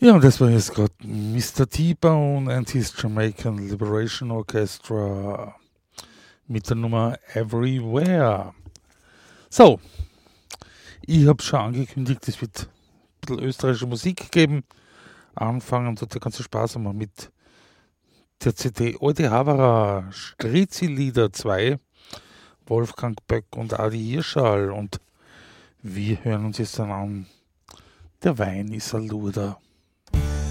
Ja, und das war jetzt gerade Mr. T-Bone and his Jamaican Liberation Orchestra mit der Nummer Everywhere. So, ich habe schon angekündigt, es wird ein bisschen österreichische Musik geben. Anfangen tut der ganze Spaß einmal mit der CD Alte Havara, Strizi-Lieder 2, Wolfgang Böck und Adi Hirschall. Und wir hören uns jetzt dann an, der Wein ist ein Luder.